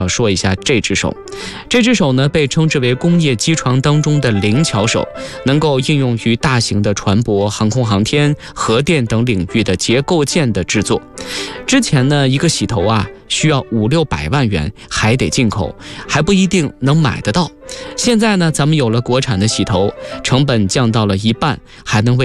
说一下这只手，这只手呢被称之为工业机床当中的灵巧手，能够应用于大型的船舶、航空航天、核电等领域的结构件的制作。之前呢，一个洗头需要500-600万元，还得进口，还不一定能买得到。现在呢，咱们有了国产的洗头，成本降到了1半，还能为